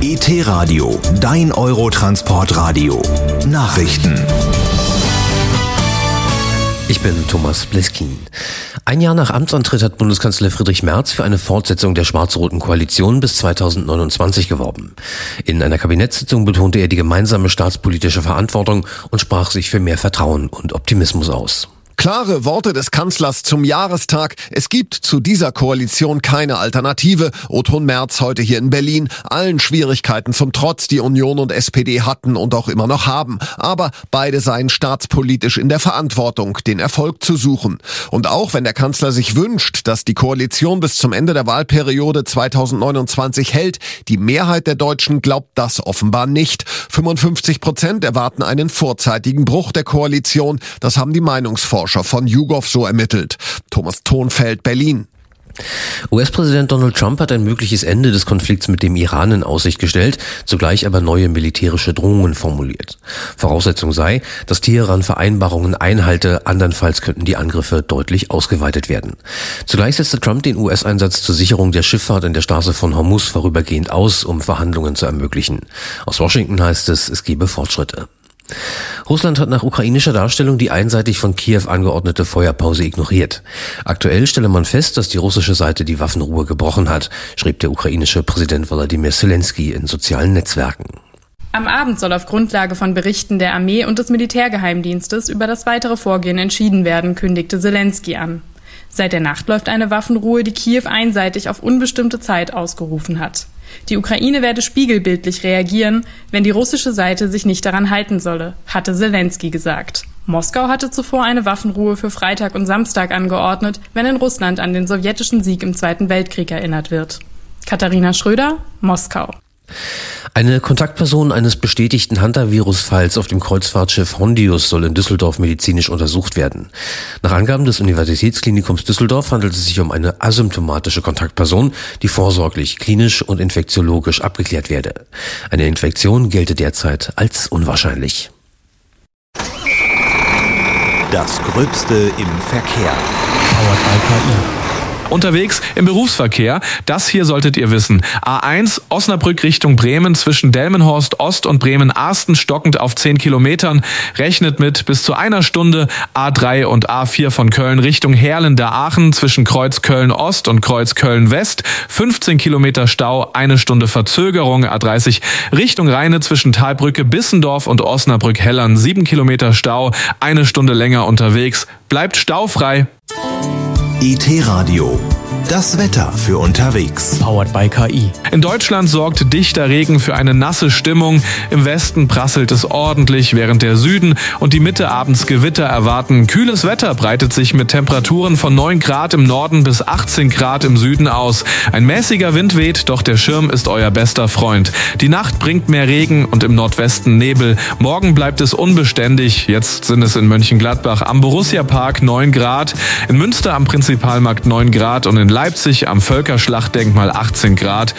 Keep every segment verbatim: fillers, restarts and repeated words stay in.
E T-Radio, dein Eurotransportradio. Nachrichten. Ich bin Thomas Bleskin. Ein Jahr nach Amtsantritt hat Bundeskanzler Friedrich Merz für eine Fortsetzung der schwarz-roten Koalition bis zweitausendneunundzwanzig geworben. In einer Kabinettssitzung betonte er die gemeinsame staatspolitische Verantwortung und sprach sich für mehr Vertrauen und Optimismus aus. Klare Worte des Kanzlers zum Jahrestag. Es gibt zu dieser Koalition keine Alternative. O-Ton Merz heute hier in Berlin. Allen Schwierigkeiten zum Trotz, die Union und S P D hatten und auch immer noch haben. Aber beide seien staatspolitisch in der Verantwortung, den Erfolg zu suchen. Und auch wenn der Kanzler sich wünscht, dass die Koalition bis zum Ende der Wahlperiode zweitausendneunundzwanzig hält, die Mehrheit der Deutschen glaubt das offenbar nicht. fünfundfünfzig Prozent erwarten einen vorzeitigen Bruch der Koalition. Das haben die Meinungsforscher von YouGov so ermittelt. Thomas Thonfeld, Berlin. U S-Präsident Donald Trump hat ein mögliches Ende des Konflikts mit dem Iran in Aussicht gestellt, zugleich aber neue militärische Drohungen formuliert. Voraussetzung sei, dass Teheran Vereinbarungen einhalte, andernfalls könnten die Angriffe deutlich ausgeweitet werden. Zugleich setzte Trump den U S-Einsatz zur Sicherung der Schifffahrt in der Straße von Hormuz vorübergehend aus, um Verhandlungen zu ermöglichen. Aus Washington heißt es, es gebe Fortschritte. Russland hat nach ukrainischer Darstellung die einseitig von Kiew angeordnete Feuerpause ignoriert. Aktuell stelle man fest, dass die russische Seite die Waffenruhe gebrochen hat, schrieb der ukrainische Präsident Volodymyr Zelensky in sozialen Netzwerken. Am Abend soll auf Grundlage von Berichten der Armee und des Militärgeheimdienstes über das weitere Vorgehen entschieden werden, kündigte Zelensky an. Seit der Nacht läuft eine Waffenruhe, die Kiew einseitig auf unbestimmte Zeit ausgerufen hat. Die Ukraine werde spiegelbildlich reagieren, wenn die russische Seite sich nicht daran halten solle, hatte Zelensky gesagt. Moskau hatte zuvor eine Waffenruhe für Freitag und Samstag angeordnet, wenn in Russland an den sowjetischen Sieg im Zweiten Weltkrieg erinnert wird. Katharina Schröder, Moskau. Eine Kontaktperson eines bestätigten Hantavirus-Falls auf dem Kreuzfahrtschiff Hondius soll in Düsseldorf medizinisch untersucht werden. Nach Angaben des Universitätsklinikums Düsseldorf handelt es sich um eine asymptomatische Kontaktperson, die vorsorglich klinisch und infektiologisch abgeklärt werde. Eine Infektion gelte derzeit als unwahrscheinlich. Das Gröbste im Verkehr. Powered by K I. Unterwegs im Berufsverkehr, das hier solltet ihr wissen. A eins, Osnabrück Richtung Bremen zwischen Delmenhorst Ost und Bremen-Arsten stockend auf zehn Kilometern. Rechnet mit bis zu einer Stunde. A drei und A vier von Köln Richtung Herlender-Aachen zwischen Kreuz Köln-Ost und Kreuz Köln-West. fünfzehn Kilometer Stau, eine Stunde Verzögerung. A dreißig Richtung Rheine zwischen Talbrücke Bissendorf und Osnabrück-Hellern. sieben Kilometer Stau, eine Stunde länger unterwegs. Bleibt staufrei. E T-Radio, das Wetter für unterwegs. Powered by K I. In Deutschland sorgt dichter Regen für eine nasse Stimmung. Im Westen prasselt es ordentlich, während der Süden und die Mitte abends Gewitter erwarten. Kühles Wetter breitet sich mit Temperaturen von neun Grad im Norden bis achtzehn Grad im Süden aus. Ein mäßiger Wind weht, doch der Schirm ist euer bester Freund. Die Nacht bringt mehr Regen und im Nordwesten Nebel. Morgen bleibt es unbeständig. Jetzt sind es in Mönchengladbach am Borussia-Park neun Grad, in Münster am Prinzipalmarkt neun Grad und in Leipzig am Völkerschlachtdenkmal achtzehn Grad.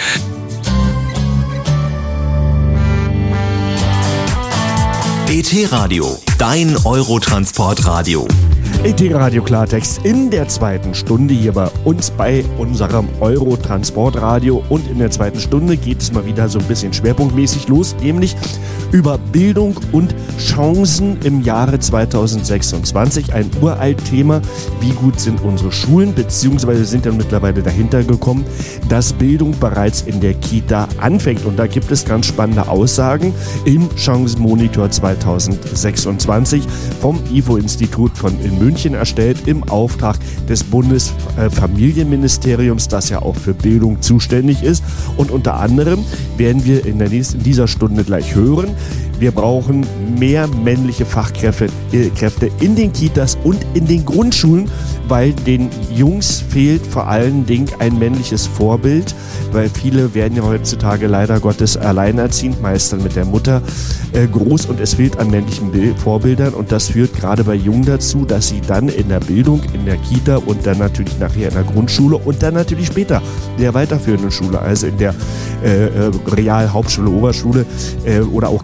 E T-Radio, dein Eurotransportradio. E T-Radio Klartext in der zweiten Stunde hier bei uns bei unserem Eurotransportradio. Und in der zweiten Stunde geht es mal wieder so ein bisschen schwerpunktmäßig los, nämlich über Bildung und Chancen im Jahre zweitausendsechsundzwanzig. Ein uralt Thema, wie gut sind unsere Schulen, beziehungsweise sind dann mittlerweile dahinter gekommen, dass Bildung bereits in der Kita anfängt. Und da gibt es ganz spannende Aussagen im Chancenmonitor zweitausendsechsundzwanzig vom I F O-Institut von in München erstellt im Auftrag des Bundesfamilienministeriums, das ja auch für Bildung zuständig ist. Und unter anderem werden wir in, der nächsten, in dieser Stunde gleich hören, wir brauchen mehr männliche Fachkräfte äh, Kräfte in den Kitas und in den Grundschulen, weil den Jungs fehlt vor allen Dingen ein männliches Vorbild, weil viele werden ja heutzutage leider Gottes alleinerziehend, meist dann mit der Mutter äh, groß, und es fehlt an männlichen Bild- Vorbildern, und das führt gerade bei Jungen dazu, dass sie dann in der Bildung, in der Kita und dann natürlich nachher in der Grundschule und dann natürlich später in der weiterführenden Schule, also in der äh, Real-, Hauptschule, Oberschule äh, oder auch Gymnasium,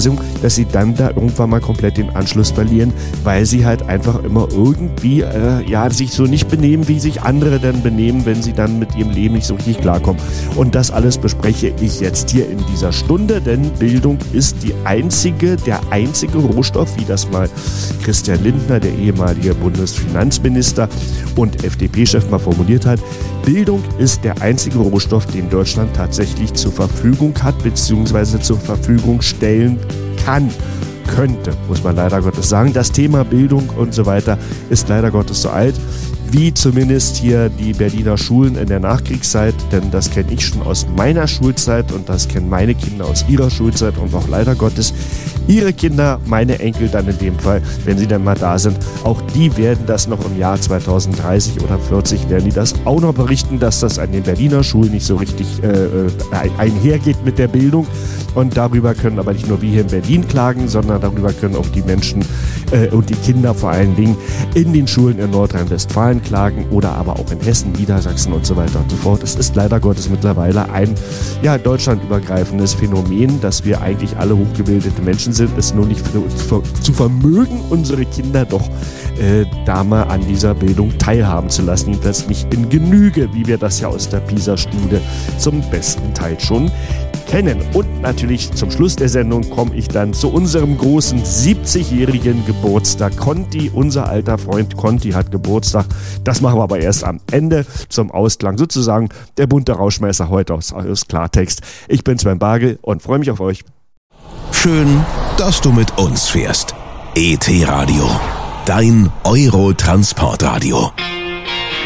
Vorlesung, dass sie dann da irgendwann mal komplett den Anschluss verlieren, weil sie halt einfach immer irgendwie äh, ja, sich so nicht benehmen, wie sich andere dann benehmen, wenn sie dann mit ihrem Leben nicht so richtig klarkommen. Und das alles bespreche ich jetzt hier in dieser Stunde, denn Bildung ist die einzige, der einzige Rohstoff, wie das mal Christian Lindner, der ehemalige Bundesfinanzminister und F D P-Chef mal formuliert hat. Bildung ist der einzige Rohstoff, den Deutschland tatsächlich zur Verfügung hat, beziehungsweise zur Verfügung stellen kann. Könnte, muss man leider Gottes sagen. Das Thema Bildung und so weiter ist leider Gottes so alt, wie zumindest hier die Berliner Schulen in der Nachkriegszeit, denn das kenne ich schon aus meiner Schulzeit und das kennen meine Kinder aus ihrer Schulzeit und auch leider Gottes ihre Kinder, meine Enkel dann in dem Fall, wenn sie dann mal da sind, auch die werden das noch im Jahr zweitausenddreißig oder vierzig, werden die das auch noch berichten, dass das an den Berliner Schulen nicht so richtig äh, einhergeht mit der Bildung. Und darüber können aber nicht nur wir hier in Berlin klagen, sondern darüber können auch die Menschen äh, und die Kinder vor allen Dingen in den Schulen in Nordrhein-Westfalen klagen oder aber auch in Hessen, Niedersachsen und so weiter und so fort. Es ist leider Gottes mittlerweile ein ja, deutschlandübergreifendes Phänomen, dass wir eigentlich alle hochgebildete Menschen sind, es nur nicht für, für, zu vermögen, unsere Kinder doch äh, da mal an dieser Bildung teilhaben zu lassen. Jedenfalls nicht in Genüge, wie wir das ja aus der PISA-Studie zum besten Teil schon kennen. Und natürlich zum Schluss der Sendung komme ich dann zu unserem großen siebzigjährigen Geburtstag. Conti, unser alter Freund Conti hat Geburtstag. Das machen wir aber erst am Ende zum Ausklang. Sozusagen der bunte Rauschmeißer heute aus, aus Klartext. Ich bin Sven Bagel und freue mich auf euch. Schön, dass du mit uns fährst. E T Radio, dein Euro-Transportradio.